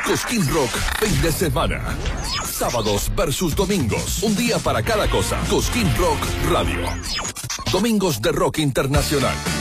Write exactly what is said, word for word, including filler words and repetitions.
Cosquín Rock, fin de semana. Sábados versus domingos. Un día para cada cosa. Cosquín Rock Radio. Domingos de rock internacional.